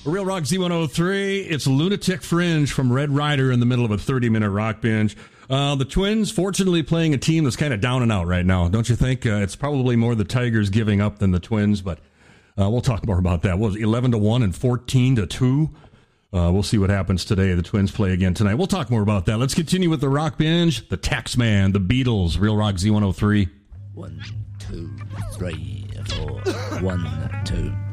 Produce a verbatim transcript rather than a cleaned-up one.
Real Rock Z one oh three. It's Lunatic Fringe from Red Rider in the middle of a thirty-minute rock binge. Uh, the Twins, fortunately, playing a team that's kind of down and out right now. Don't you think? Uh, it's probably more the Tigers giving up than the Twins, but uh, we'll talk more about that. What was it, eleven to one and fourteen to two? Uh, we'll see what happens today. The Twins play again tonight. We'll talk more about that. Let's continue with the rock binge. The Taxman, the Beatles, Real Rock Z one oh three. One, two, three, four. One, two.